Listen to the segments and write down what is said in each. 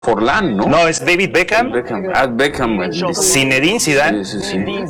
Forlán, ¿no? No, es David Beckham. Beckham. Zinedine Zidane. Sí.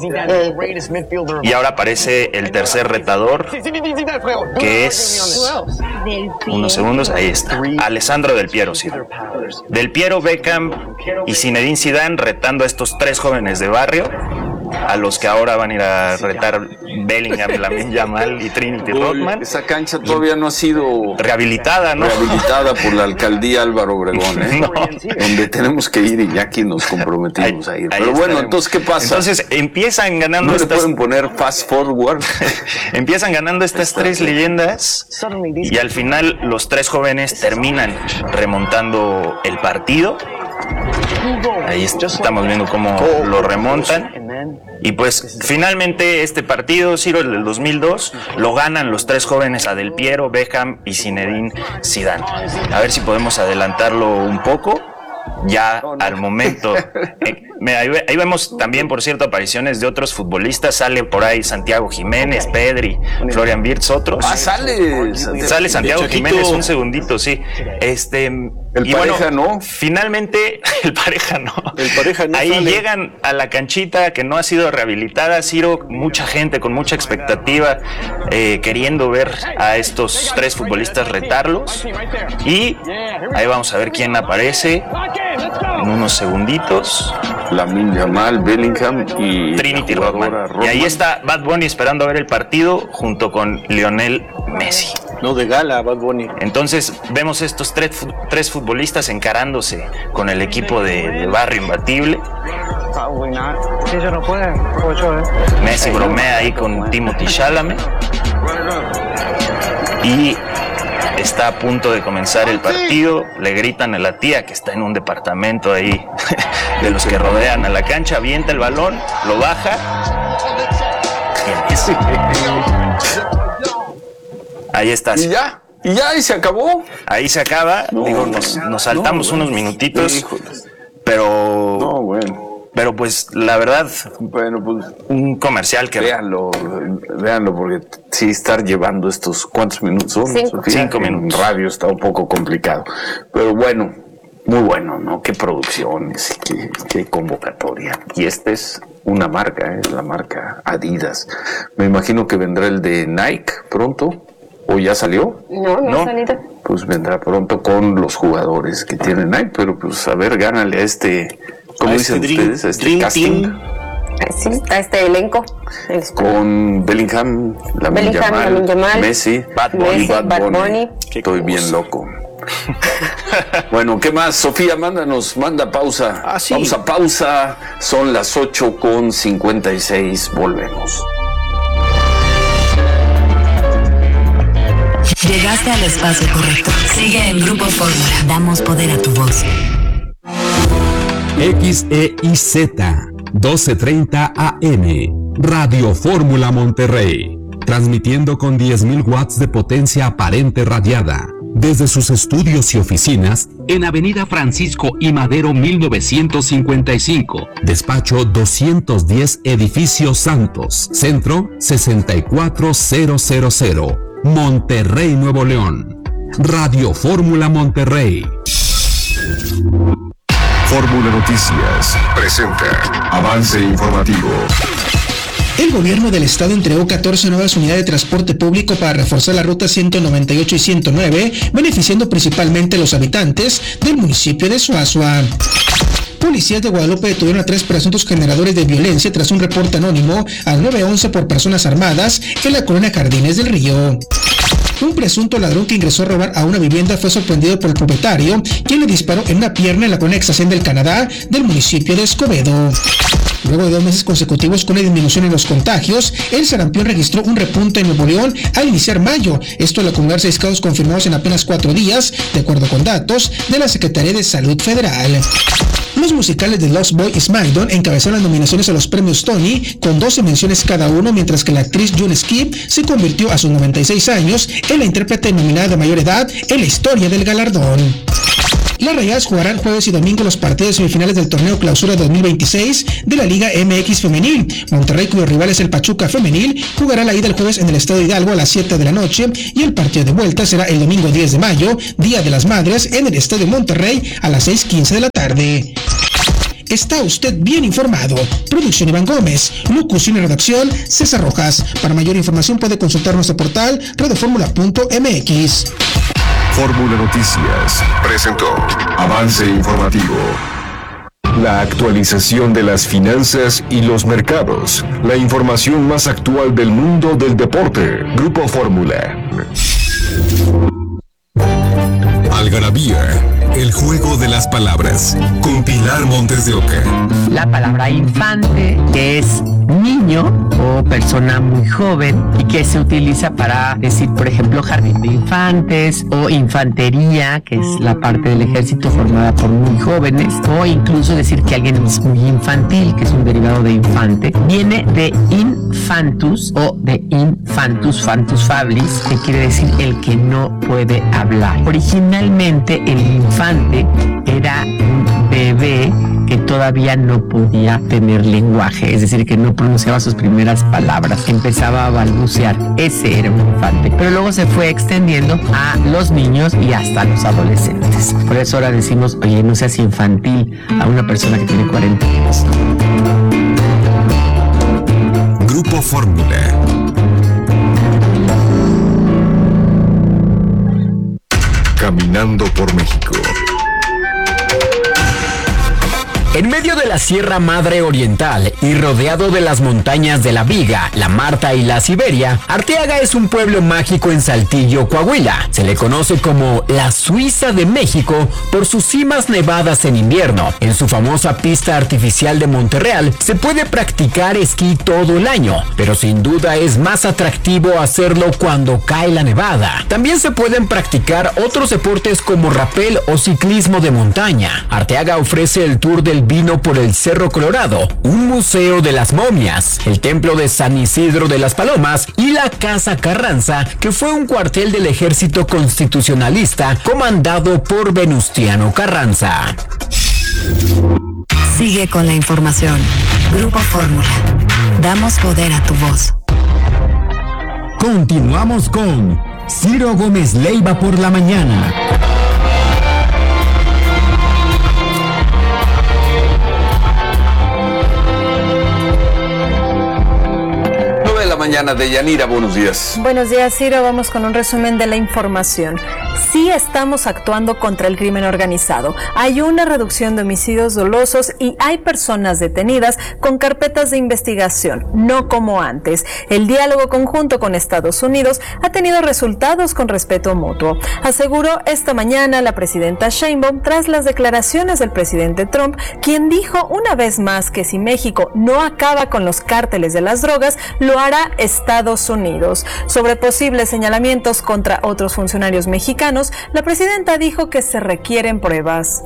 Y ahora aparece el tercer retador, que es... Unos segundos, ahí está. Alessandro Del Piero, sí. Del Piero, Beckham y Zinedine Zidane retando a estos tres jóvenes de barrio, a los que ahora van a ir a retar Bellingham, Lamine Yamal y Trinity Rodman. Esa cancha todavía no ha sido rehabilitada, ¿no? Rehabilitada por la alcaldía Álvaro Obregón, ¿eh? No. Donde tenemos que ir y ya aquí nos comprometimos a ir. Pero bueno, entonces, ¿qué pasa? Entonces empiezan ganando ¿No le pueden poner fast forward? Empiezan ganando estas tres leyendas y al final los tres jóvenes terminan remontando el partido. Ahí estamos viendo cómo lo remontan. Y pues finalmente este partido, Ciro, el del 2002, lo ganan los tres jóvenes, a Del Piero, Beckham y Zinedine Zidane. A ver si podemos adelantarlo un poco. Ya al momento. Ahí vemos también, por cierto, apariciones de otros futbolistas. Sale por ahí Santiago Jiménez, Pedri, Florian Wirtz, otros. Sale Santiago Jiménez, un segundito, sí. El y Pareja, bueno, ¿no? Finalmente, el Pareja no. Ahí sale. llegan a la canchita que no ha sido rehabilitada, Ciro, mucha gente con mucha expectativa, queriendo ver a estos tres futbolistas retarlos. Y ahí vamos a ver quién aparece en unos segunditos. Lamine Yamal, Bellingham y Trinity Rodman. Y ahí está Bad Bunny esperando a ver el partido junto con Lionel Messi. No, de gala, Bad Bunny. Entonces vemos estos tres futbolistas encarándose con el equipo de Barrio Imbatible. Messi bromea ahí con Timothée Chalamet. Y está a punto de comenzar el partido. Le gritan a la tía, que está en un departamento ahí de los que rodean a la cancha, avienta el balón, lo baja y empieza. Ahí está. ¿Y ya se acabó? Ahí se acaba. Digo, nos saltamos unos minutitos, pero... No, bueno. Pero pues la verdad, bueno, pues un comercial que... Véanlo, porque sí, estar llevando estos, ¿cuántos minutos son? 5 minutos. En radio está un poco complicado, pero bueno, muy bueno, ¿no? Qué producciones, qué convocatoria. Y esta es una marca, la marca Adidas. Me imagino que vendrá el de Nike pronto, ¿o ya salió? No ha salido. Pues vendrá pronto con los jugadores que tienen Nike, pero pues a ver, gánale a este... ¿Cómo dicen ustedes? ¿Este casting? Sí, está este elenco. Con Bellingham, Lamine Yamal, Messi, Bad Bunny. Estoy bien loco. Bueno, ¿qué más? Sofía, manda pausa. Sí. Vamos a pausa. Son las 8:56. Volvemos. Llegaste al espacio correcto. Sigue en Grupo Fórmula. Damos poder a tu voz. XEIZ 1230 AM, Radio Fórmula Monterrey, transmitiendo con 10.000 watts de potencia aparente radiada, desde sus estudios y oficinas en Avenida Francisco I. Madero 1955, despacho 210, Edificio Santos, Centro 64000, Monterrey, Nuevo León. Radio Fórmula Monterrey. Fórmula Noticias presenta Avance Informativo. El gobierno del estado entregó 14 nuevas unidades de transporte público para reforzar la ruta 198 y 109, beneficiando principalmente a los habitantes del municipio de Suazua. Policías de Guadalupe detuvieron a 3 presuntos generadores de violencia tras un reporte anónimo al 911 por personas armadas en la colonia Jardines del Río. Un presunto ladrón que ingresó a robar a una vivienda fue sorprendido por el propietario, quien le disparó en una pierna en la colonia Exasen del Canadá del municipio de Escobedo. Luego de 2 meses consecutivos con una disminución en los contagios, el sarampión registró un repunte en Nuevo León al iniciar mayo. Esto al acumular 6 casos confirmados en apenas 4 días, de acuerdo con datos de la Secretaría de Salud Federal. Los musicales de Lost Boy y SmackDown encabezaron las nominaciones a los premios Tony con 12 menciones cada uno, mientras que la actriz June Skip se convirtió a sus 96 años en la intérprete nominada de mayor edad en la historia del galardón. Las Rayadas jugarán jueves y domingo los partidos semifinales del torneo Clausura 2026 de la Liga MX Femenil. Monterrey, cuyo rival es el Pachuca Femenil, jugará la ida el jueves en el Estadio Hidalgo a las 7 de la noche y el partido de vuelta será el domingo 10 de mayo, Día de las Madres, en el Estadio Monterrey a las 6:15 de la tarde. Está usted bien informado. Producción Iván Gómez. Locución y redacción César Rojas. Para mayor información puede consultar nuestro portal radioformula.mx. Fórmula Noticias presentó Avance Informativo. La actualización de las finanzas y los mercados. La información más actual del mundo del deporte. Grupo Fórmula. Algarabía, el juego de las palabras, con Pilar Montes de Oca. La palabra infante, que es niño o persona muy joven y que se utiliza para decir, por ejemplo, jardín de infantes o infantería, que es la parte del ejército formada por muy jóvenes, o incluso decir que alguien es muy infantil, que es un derivado de infante. Viene de infantus o de infantus, fantus fablis, que quiere decir el que no puede hablar. Originalmente el infante era un bebé que todavía no podía tener lenguaje, es decir, que no pronunciaba sus primeras palabras, empezaba a balbucear. Ese era un infante, pero luego se fue extendiendo a los niños y hasta los adolescentes. Por eso ahora decimos, oye, no seas infantil a una persona que tiene 40 años. Grupo Fórmula. Caminando por México. En medio de la Sierra Madre Oriental y rodeado de las montañas de la Viga, la Marta y la Siberia, Arteaga es un pueblo mágico en Saltillo, Coahuila. Se le conoce como la Suiza de México por sus cimas nevadas en invierno. En su famosa pista artificial de Monterreal se puede practicar esquí todo el año, pero sin duda es más atractivo hacerlo cuando cae la nevada. También se pueden practicar otros deportes como rapel o ciclismo de montaña. Arteaga ofrece el tour del vino por el Cerro Colorado, un museo de las momias, el templo de San Isidro de las Palomas y la Casa Carranza, que fue un cuartel del ejército constitucionalista comandado por Venustiano Carranza. Sigue con la información. Grupo Fórmula. Damos poder a tu voz. Continuamos con Ciro Gómez Leiva por la mañana. Mañana de Yanira, buenos días. Buenos días, Ciro. Vamos con un resumen de la información. Sí estamos actuando contra el crimen organizado. Hay una reducción de homicidios dolosos y hay personas detenidas con carpetas de investigación, no como antes. El diálogo conjunto con Estados Unidos ha tenido resultados con respeto mutuo, aseguró esta mañana la presidenta Sheinbaum tras las declaraciones del presidente Trump, quien dijo una vez más que si México no acaba con los cárteles de las drogas, lo hará Estados Unidos. Sobre posibles señalamientos contra otros funcionarios mexicanos, la presidenta dijo que se requieren pruebas.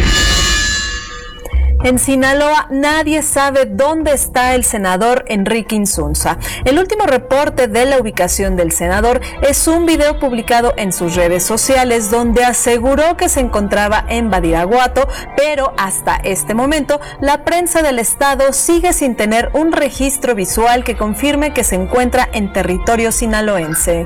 En Sinaloa, nadie sabe dónde está el senador Enrique Insunza. El último reporte de la ubicación del senador es un video publicado en sus redes sociales donde aseguró que se encontraba en Badiraguato, pero hasta este momento la prensa del estado sigue sin tener un registro visual que confirme que se encuentra en territorio sinaloense.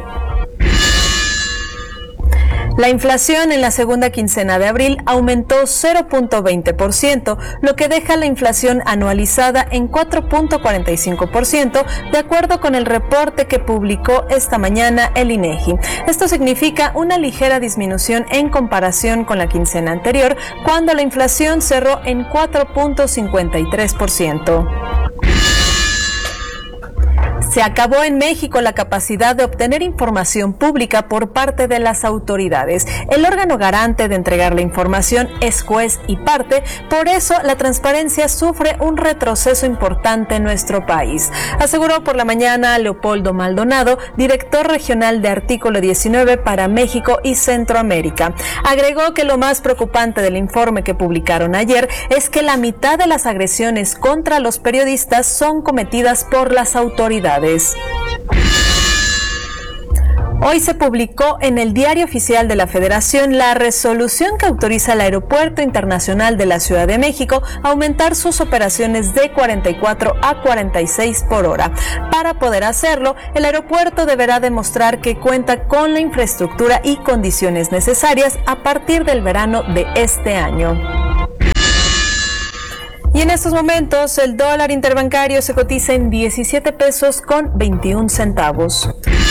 La inflación en la segunda quincena de abril aumentó 0.20%, lo que deja la inflación anualizada en 4.45%, de acuerdo con el reporte que publicó esta mañana el INEGI. Esto significa una ligera disminución en comparación con la quincena anterior, cuando la inflación cerró en 4.53%. Se acabó en México la capacidad de obtener información pública por parte de las autoridades. El órgano garante de entregar la información es juez y parte, por eso la transparencia sufre un retroceso importante en nuestro país, aseguró por la mañana Leopoldo Maldonado, director regional de Artículo 19 para México y Centroamérica. Agregó que lo más preocupante del informe que publicaron ayer es que la mitad de las agresiones contra los periodistas son cometidas por las autoridades. Hoy se publicó en el Diario Oficial de la Federación la resolución que autoriza al Aeropuerto Internacional de la Ciudad de México a aumentar sus operaciones de 44 a 46 por hora. Para poder hacerlo, el aeropuerto deberá demostrar que cuenta con la infraestructura y condiciones necesarias a partir del verano de este año. Y en estos momentos el dólar interbancario se cotiza en 17 pesos con 21 centavos.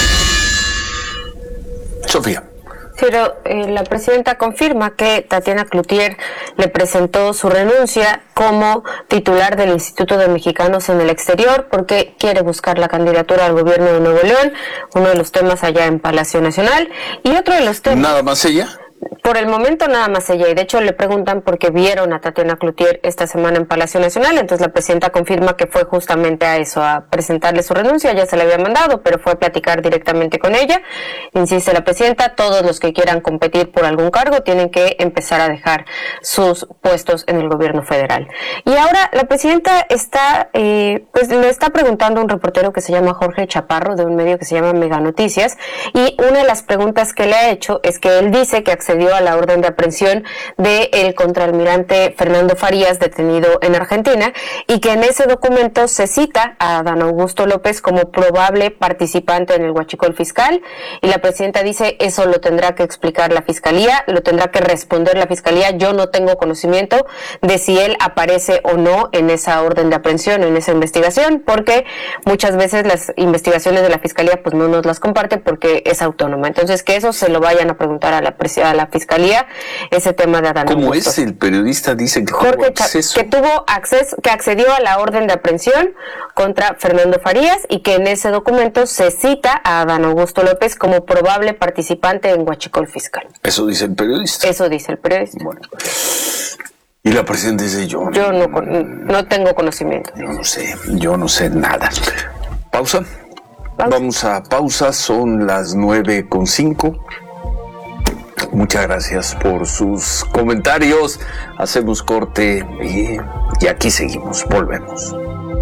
Sofía. Pero la presidenta confirma que Tatiana Cloutier le presentó su renuncia como titular del Instituto de Mexicanos en el Exterior porque quiere buscar la candidatura al gobierno de Nuevo León, uno de los temas allá en Palacio Nacional. Y otro de los temas... ¿Nada más ella? Por el momento nada más ella, y de hecho le preguntan porque vieron a Tatiana Cloutier esta semana en Palacio Nacional, entonces la presidenta confirma que fue justamente a eso, a presentarle su renuncia, ya se le había mandado, pero fue a platicar directamente con ella. Insiste la presidenta, todos los que quieran competir por algún cargo tienen que empezar a dejar sus puestos en el gobierno federal. Y ahora la presidenta está, pues le está preguntando a un reportero que se llama Jorge Chaparro, de un medio que se llama Mega Noticias, y una de las preguntas que le ha hecho es que él dice que accedió a la orden de aprehensión del contraalmirante Fernando Farías, detenido en Argentina, y que en ese documento se cita a Adán Augusto López como probable participante en el huachicol fiscal, y la presidenta dice eso lo tendrá que explicar la fiscalía, lo tendrá que responder la fiscalía. Yo no tengo conocimiento de si él aparece o no en esa orden de aprehensión, en esa investigación, porque muchas veces las investigaciones de la fiscalía pues no nos las comparte porque es autónoma. Entonces que eso se lo vayan a preguntar a la fiscalía, ese tema de Adán Augusto. ¿Cómo es? El periodista dice que Jorge tuvo acceso. Que tuvo acceso, que accedió a la orden de aprehensión contra Fernando Farías y que en ese documento se cita a Adán Augusto López como probable participante en huachicol fiscal. Eso dice el periodista. Eso dice el periodista. Bueno. Y la presidenta dice yo no tengo conocimiento. Yo no sé nada. Pausa. Vamos a pausa, son las 9:05. Muchas gracias por sus comentarios. Hacemos corte y aquí seguimos. Volvemos.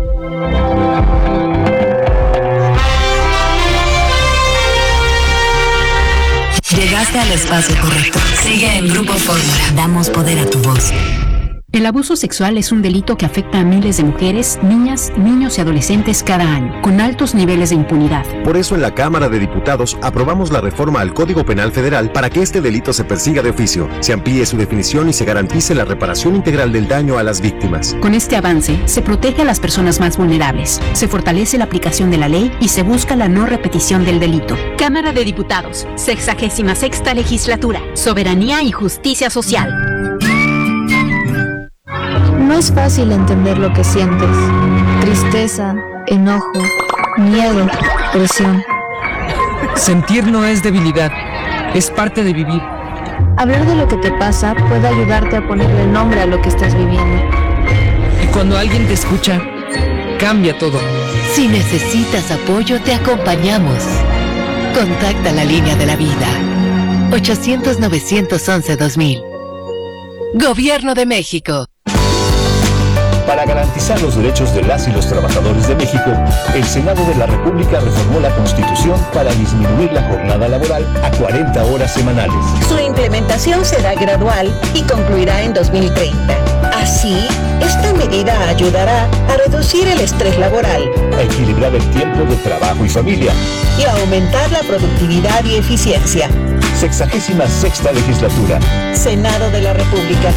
Llegaste al espacio correcto. Sigue en Grupo Fórmula. Damos poder a tu voz. El abuso sexual es un delito que afecta a miles de mujeres, niñas, niños y adolescentes cada año, con altos niveles de impunidad. Por eso en la Cámara de Diputados aprobamos la reforma al Código Penal Federal para que este delito se persiga de oficio, se amplíe su definición y se garantice la reparación integral del daño a las víctimas. Con este avance, se protege a las personas más vulnerables, se fortalece la aplicación de la ley y se busca la no repetición del delito. Cámara de Diputados, 66ª Legislatura, Soberanía y Justicia Social. No es fácil entender lo que sientes. Tristeza, enojo, miedo, presión. Sentir no es debilidad, es parte de vivir. Hablar de lo que te pasa puede ayudarte a ponerle nombre a lo que estás viviendo. Y cuando alguien te escucha, cambia todo. Si necesitas apoyo, te acompañamos. Contacta la línea de la vida. 800-911-2000. Gobierno de México. Para garantizar los derechos de las y los trabajadores de México, el Senado de la República reformó la Constitución para disminuir la jornada laboral a 40 horas semanales. Su implementación será gradual y concluirá en 2030. Así, esta medida ayudará a reducir el estrés laboral, a equilibrar el tiempo de trabajo y familia y a aumentar la productividad y eficiencia. 66ª Legislatura. Senado de la República.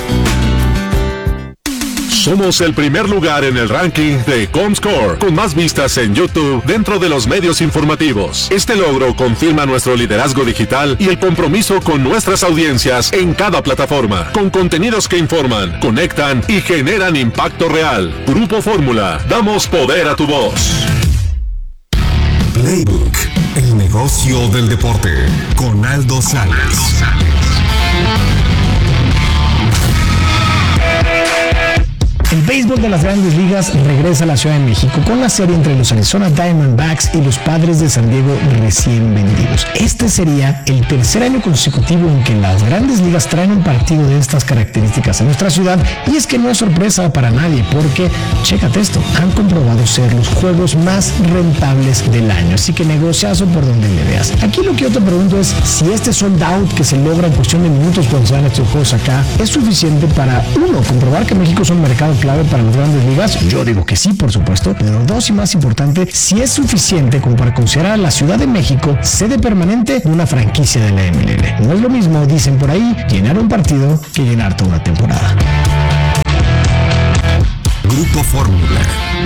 Somos el primer lugar en el ranking de Comscore, con más vistas en YouTube dentro de los medios informativos. Este logro confirma nuestro liderazgo digital y el compromiso con nuestras audiencias en cada plataforma, con contenidos que informan, conectan y generan impacto real. Grupo Fórmula, damos poder a tu voz. Playbook, el negocio del deporte, con Aldo Sales. El béisbol de las Grandes Ligas regresa a la Ciudad de México con la serie entre los Arizona Diamondbacks y los Padres de San Diego recién vendidos. Este sería el tercer año consecutivo en que las Grandes Ligas traen un partido de estas características a nuestra ciudad, y es que no es sorpresa para nadie porque, chécate esto, han comprobado ser los juegos más rentables del año, así que negociazo por donde le veas. Aquí lo que yo te pregunto es si este sold out que se logra en cuestión de minutos cuando se dan estos juegos acá es suficiente para, uno, comprobar que México es un mercado clave para las Grandes Ligas. Yo digo que sí, por supuesto, pero dos, y más importante, si es suficiente como para considerar a la Ciudad de México sede permanente de una franquicia de la MLB. No es lo mismo, dicen por ahí, llenar un partido que llenar toda una temporada. Grupo Fórmula.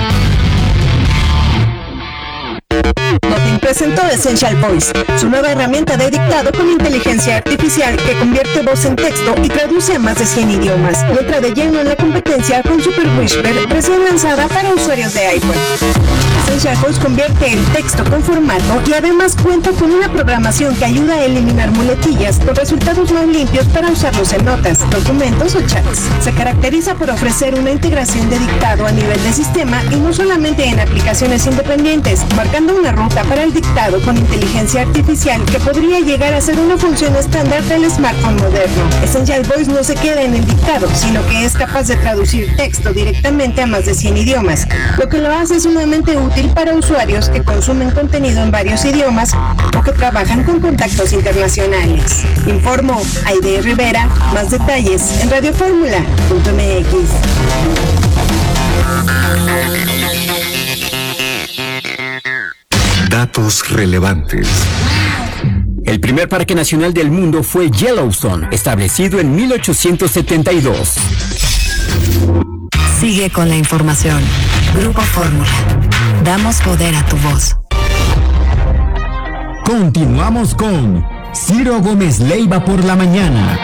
Nothing presentó Essential Voice, su nueva herramienta de dictado con inteligencia artificial que convierte voz en texto y traduce a más de 100 idiomas. Letra de lleno en la competencia con Super Whisper, recién lanzada para usuarios de iPhone. Essential Voice convierte el texto con formato y además cuenta con una programación que ayuda a eliminar muletillas con resultados más limpios para usarlos en notas, documentos o chats. Se caracteriza por ofrecer una integración de dictado a nivel de sistema y no solamente en aplicaciones independientes, marcando una ruta para el dictado con inteligencia artificial que podría llegar a ser una función estándar del smartphone moderno. Essential Voice no se queda en el dictado, sino que es capaz de traducir texto directamente a más de 100 idiomas, lo que lo hace sumamente útil para usuarios que consumen contenido en varios idiomas o que trabajan con contactos internacionales. Informó Aide Rivera. Más detalles en radioformula.mx. Datos relevantes. El primer parque nacional del mundo fue Yellowstone, establecido en 1872. Sigue con la información. Grupo Fórmula. Damos poder a tu voz. Continuamos con Ciro Gómez Leiva por la mañana.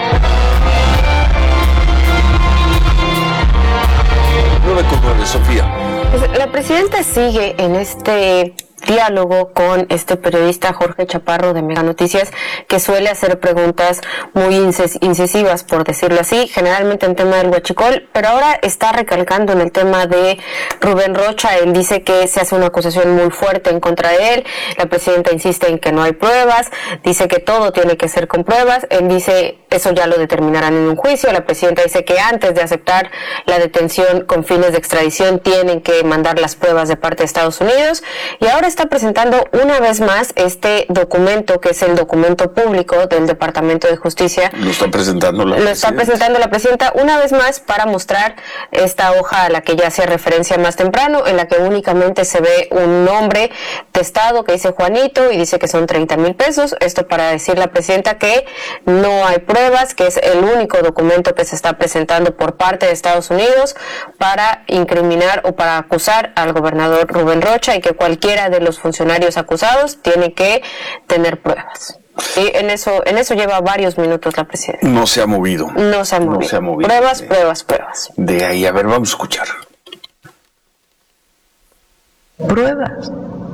9:09, Sofía. Pues la presidenta sigue en este diálogo con este periodista Jorge Chaparro de Mega Noticias, que suele hacer preguntas muy incisivas, por decirlo así, generalmente en tema del huachicol, pero ahora está recalcando en el tema de Rubén Rocha. Él dice que se hace una acusación muy fuerte en contra de él, la presidenta insiste en que no hay pruebas, dice que todo tiene que ser con pruebas, él dice eso ya lo determinarán en un juicio, la presidenta dice que antes de aceptar la detención con fines de extradición tienen que mandar las pruebas de parte de Estados Unidos, y ahora está presentando una vez más este documento, que es el documento público del Departamento de Justicia. Lo está presentando la presidenta una vez más para mostrar esta hoja a la que ya hacía referencia más temprano, en la que únicamente se ve un nombre testado que dice Juanito y dice que son 30,000 pesos. Esto para decir la presidenta que no hay pruebas, que es el único documento que se está presentando por parte de Estados Unidos para incriminar o para acusar al gobernador Rubén Rocha, y que cualquiera de los funcionarios acusados tiene que tener pruebas. Y en eso lleva varios minutos la presidenta. No se ha movido. No se ha movido. Pruebas. De ahí, a ver, vamos a escuchar. Pruebas.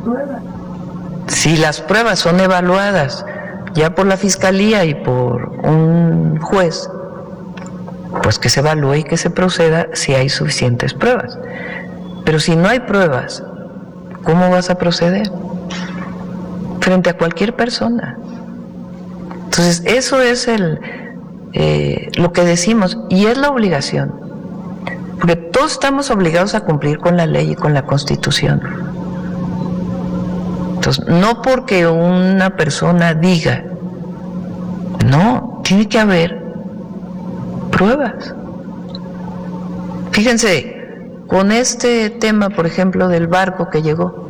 Si las pruebas son evaluadas ya por la fiscalía y por un juez, pues que se evalúe y que se proceda si hay suficientes pruebas. Pero si no hay pruebas, ¿cómo vas a proceder? Frente a cualquier persona. Entonces, eso es lo que decimos, y es la obligación. Porque todos estamos obligados a cumplir con la ley y con la Constitución. Entonces, no porque una persona diga, no, tiene que haber pruebas. Fíjense, con este tema, por ejemplo, del barco que llegó,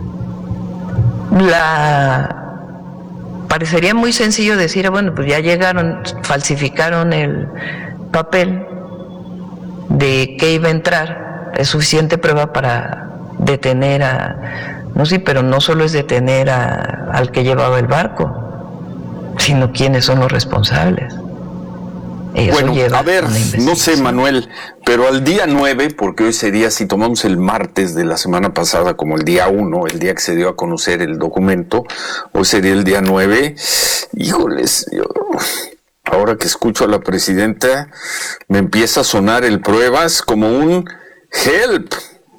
parecería muy sencillo decir, bueno, pues ya llegaron, falsificaron el papel de que iba a entrar, es suficiente prueba para detener pero no solo es detener al que llevaba el barco, sino quiénes son los responsables. Bueno, a ver, no sé, Manuel, pero al día 9, porque hoy sería, si tomamos el martes de la semana pasada como el día 1, el día que se dio a conocer el documento, hoy sería el día 9, híjoles, ahora que escucho a la presidenta, me empieza a sonar el pruebas como un Help.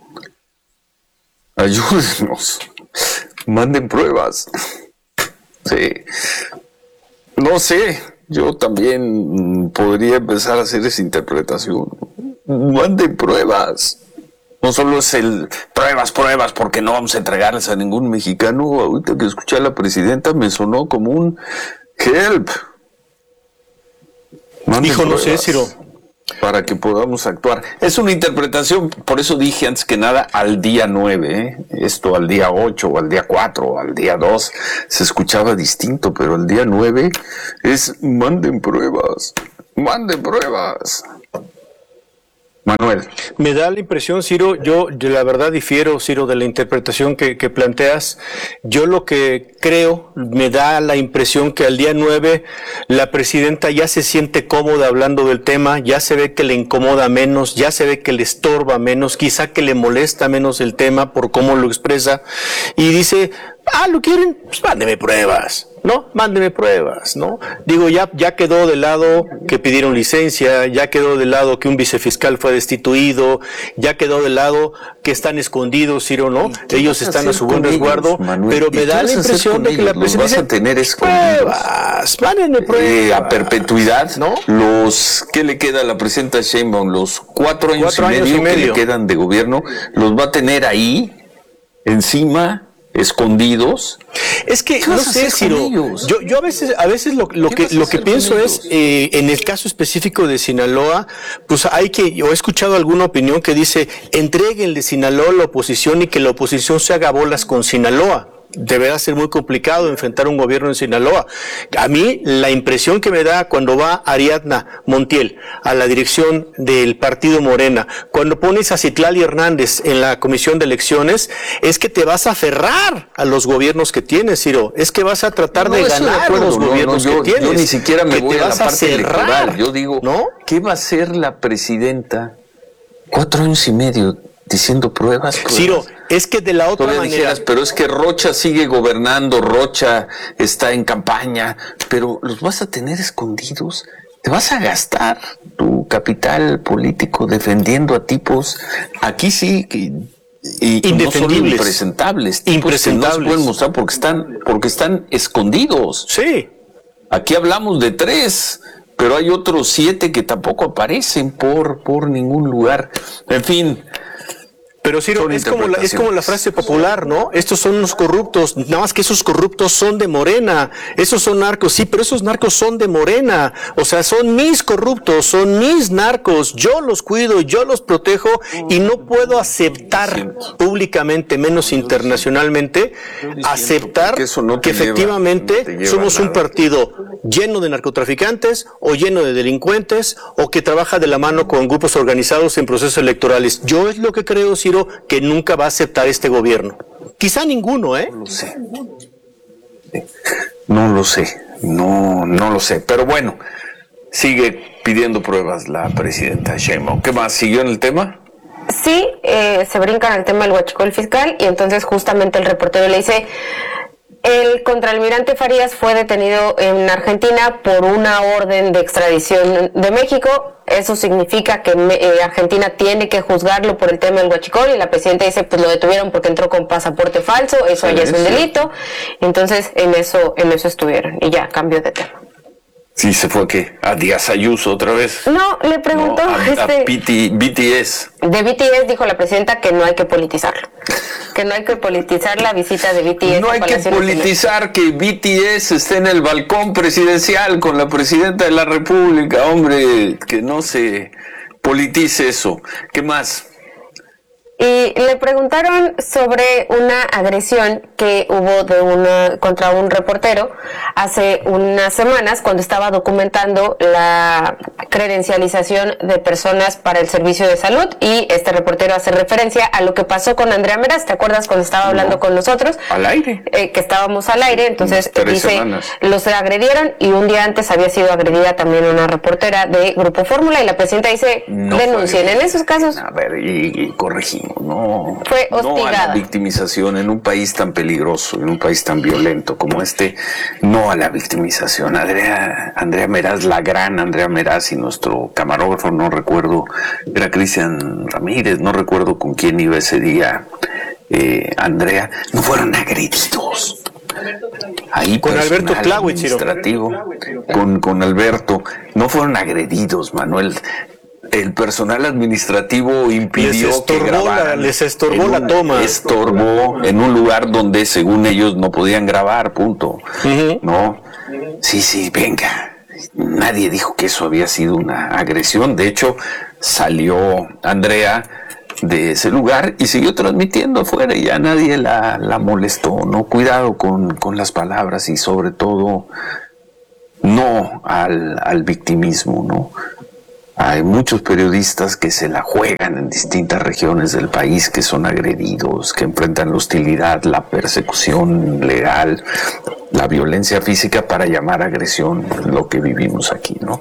Ayúdenos. Manden pruebas. Sí. No sé. Yo también podría empezar a hacer esa interpretación. Manden pruebas. No solo es el pruebas, porque no vamos a entregarles a ningún mexicano. Ahorita que escuché a la presidenta me sonó como un help. Manden Hijo, no sé, Ciro. Para que podamos actuar. Es una interpretación, por eso dije antes que nada al día 9, ¿eh? Esto al día 8, o al día 4, o al día 2, se escuchaba distinto, pero al día 9 es manden pruebas, manden pruebas. Manuel. Me da la impresión, Ciro, yo la verdad difiero, Ciro, de la interpretación que planteas. Yo lo que creo, me da la impresión que al día 9 la presidenta ya se siente cómoda hablando del tema, ya se ve que le incomoda menos, ya se ve que le estorba menos, quizá que le molesta menos el tema por cómo lo expresa, y dice, ¿lo quieren? Pues mándeme pruebas. ¿No? Mándeme pruebas, ¿no? Digo, ya quedó de lado que pidieron licencia, ya quedó de lado que un vicefiscal fue destituido, ya quedó de lado que están escondidos, Ciro, ¿no? Ellos están a su buen resguardo, pero me da la impresión de que la presidenta vas a tener pruebas, mándenme pruebas. A perpetuidad, ¿no? ¿Qué le queda a la presidenta Sheinbaum? Los 4 años y medio que le quedan de gobierno, los va a tener ahí, encima, escondidos. Es que no sé, Ciro, yo a veces lo que pienso es, en el caso específico de Sinaloa, pues yo he escuchado alguna opinión que dice, entréguenle Sinaloa a la oposición y que la oposición se haga bolas con Sinaloa. Deberá ser muy complicado enfrentar un gobierno en Sinaloa. A mí la impresión que me da cuando va Ariadna Montiel a la dirección del partido Morena, cuando pones a Citlali Hernández en la comisión de elecciones, es que te vas a aferrar a los gobiernos que tienes, Ciro. Es que vas a tratar de ganar los gobiernos que tienes. Yo ni siquiera me voy a la parte electoral. Yo digo, ¿no? ¿Qué va a hacer la presidenta 4 años y medio diciendo pruebas? Ciro, es que de la otra manera... Dijeras, pero es que Rocha sigue gobernando, Rocha está en campaña, pero los vas a tener escondidos. Te vas a gastar tu capital político defendiendo a tipos, aquí sí, y no solo impresentables. Impresentables. No se pueden mostrar porque están escondidos. Sí. Aquí hablamos de 3, pero hay otros 7 que tampoco aparecen por ningún lugar. En fin... Pero Ciro, es como la frase popular, ¿no? Estos son unos corruptos, nada más que esos corruptos son de Morena, esos son narcos, sí, pero esos narcos son de Morena, o sea, son mis corruptos, son mis narcos, yo los cuido, yo los protejo y no puedo aceptar públicamente, menos internacionalmente, aceptar que efectivamente somos un partido lleno de narcotraficantes o lleno de delincuentes o que trabaja de la mano con grupos organizados en procesos electorales. Yo es lo que creo, Ciro, que nunca va a aceptar este gobierno. Quizá ninguno, ¿eh? No lo sé. No lo sé. Pero bueno, sigue pidiendo pruebas la presidenta Sheinbaum. ¿Qué más? ¿Siguió en el tema? Sí, se brincan al tema del huachicol fiscal y entonces justamente el reportero le dice... El contraalmirante Farías fue detenido en Argentina por una orden de extradición de México. Eso significa que Argentina tiene que juzgarlo por el tema del huachicol y la presidenta dice, pues lo detuvieron porque entró con pasaporte falso, eso ya es un delito. Entonces en eso estuvieron y ya cambió de tema. Sí, se fue ¿qué? ¿A Díaz Ayuso otra vez? No, le preguntó a BTS. De BTS dijo la presidenta que no hay que politizarlo. Que no hay que politizar la visita de BTS. No hay que politizar que BTS esté en el balcón presidencial con la presidenta de la República. Hombre, que no se politice eso. ¿Qué más? Y le preguntaron sobre una agresión que hubo contra un reportero hace unas semanas cuando estaba documentando la credencialización de personas para el servicio de salud, y este reportero hace referencia a lo que pasó con Andrea Meraz. ¿Te acuerdas cuando estaba hablando con nosotros? Al aire. Que estábamos al aire, entonces dice, los agredieron y un día antes había sido agredida también una reportera de Grupo Fórmula y la presidenta dice, denuncien en esos casos. A ver, y corregimos. no. Fue hostigada. No a la victimización en un país tan peligroso, en un país tan violento como este, no a la victimización. Andrea Meraz, la gran Andrea Meraz, y nuestro camarógrafo, no recuerdo, era Cristian Ramírez, no recuerdo con quién iba ese día, Andrea, no fueron agredidos. Ahí con Alberto Tláhuic, administrativo, con Alberto, no fueron agredidos, Manuel. El personal administrativo impidió que grabaran. Les estorbó la toma. Estorbó en un lugar donde según ellos no podían grabar, punto. No, sí, venga. Nadie dijo que eso había sido una agresión. De hecho, salió Andrea de ese lugar y siguió transmitiendo afuera y ya nadie la molestó, ¿no? Cuidado con las palabras y sobre todo no al victimismo, ¿no? Hay muchos periodistas que se la juegan en distintas regiones del país, que son agredidos, que enfrentan la hostilidad, la persecución legal, la violencia física para llamar agresión lo que vivimos aquí, ¿no?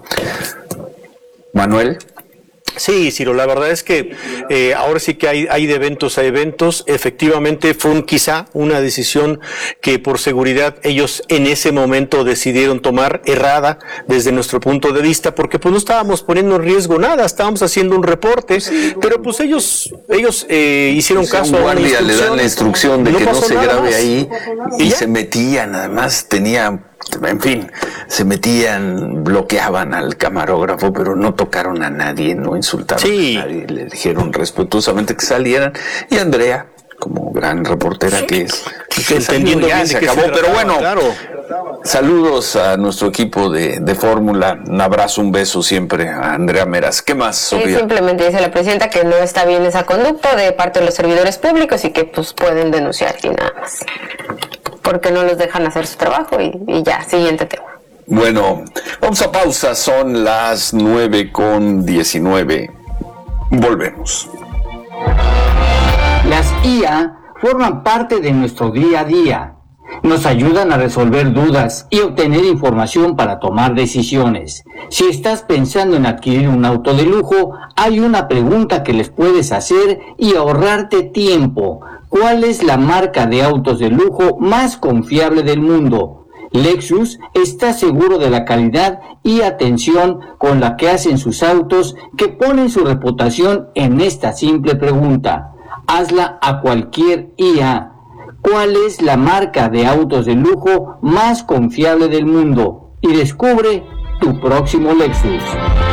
Manuel. Sí, Ciro, la verdad es que ahora sí que hay de eventos a eventos. Efectivamente fue quizá una decisión que por seguridad ellos en ese momento decidieron tomar, errada desde nuestro punto de vista, porque pues no estábamos poniendo en riesgo nada, estábamos haciendo un reporte, pero pues ellos hicieron caso a un guardia, le dan la instrucción de que no se grabe ahí y se metían, además en fin, se metían, bloqueaban al camarógrafo, pero no tocaron a nadie, no insultaron a nadie, le dijeron respetuosamente que salieran, y Andrea, como gran reportera que es, entendiendo ya bien se de qué acabó, se trataba, pero bueno, claro. Saludos a nuestro equipo de Fórmula, un abrazo, un beso siempre a Andrea Meraz. ¿Qué más, Sofía? Simplemente dice la presidenta que no está bien esa conducta de parte de los servidores públicos y que pues pueden denunciar y nada más, porque no los dejan hacer su trabajo y ya, siguiente tema. Bueno, vamos a pausa, son las 9:19. Volvemos. Las IA forman parte de nuestro día a día. Nos ayudan a resolver dudas y obtener información para tomar decisiones. Si estás pensando en adquirir un auto de lujo, hay una pregunta que les puedes hacer y ahorrarte tiempo. ¿Cuál es la marca de autos de lujo más confiable del mundo? Lexus está seguro de la calidad y atención con la que hacen sus autos, que ponen su reputación en esta simple pregunta. Hazla a cualquier IA. ¿Cuál es la marca de autos de lujo más confiable del mundo? Y descubre tu próximo Lexus.